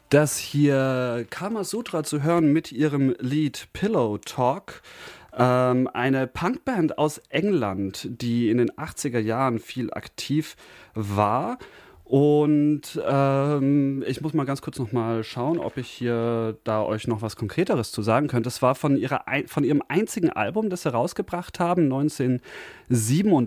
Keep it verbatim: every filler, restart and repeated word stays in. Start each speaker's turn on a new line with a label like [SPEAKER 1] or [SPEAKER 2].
[SPEAKER 1] Das hier Kama Sutra zu hören mit ihrem Lied Pillow Talk. Ähm, eine Punkband aus England, die in den achtziger Jahren viel aktiv war. Und ähm, ich muss mal ganz kurz noch mal schauen, ob ich hier da euch noch was Konkreteres zu sagen könnte. Das war von ihrer, ein- von ihrem einzigen Album, das sie rausgebracht haben, neunzehnhundertsiebenundachtzig.